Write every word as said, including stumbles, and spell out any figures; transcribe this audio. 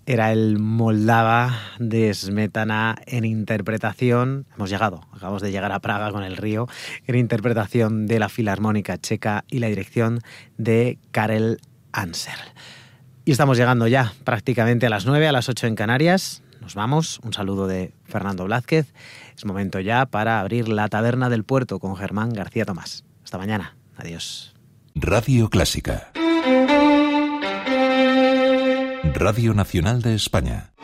Era el Moldava de Smetana en interpretación, hemos llegado, acabamos de llegar a Praga con el Río, en interpretación de la Filarmónica Checa y la dirección de Karel Anser. Y estamos llegando ya prácticamente a las nueve, a las ocho en Canarias. Nos vamos, un saludo de Fernando Blázquez. Es momento ya para abrir la Taberna del Puerto con Germán García Tomás. Hasta mañana, adiós. Radio Clásica. Radio Nacional de España.